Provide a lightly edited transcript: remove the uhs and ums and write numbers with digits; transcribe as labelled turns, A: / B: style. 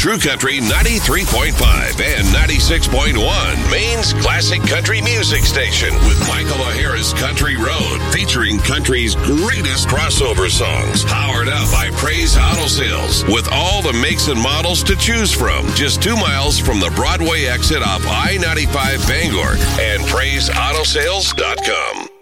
A: True Country 93.5 and 96.1, Maine's classic country music station, with Michael O'Hara's Country Road, featuring country's greatest crossover songs, powered up by Praise Auto Sales, with all the makes and models to choose from. Just 2 miles from the Broadway exit off I-95 Bangor and PraiseAutoSales.com.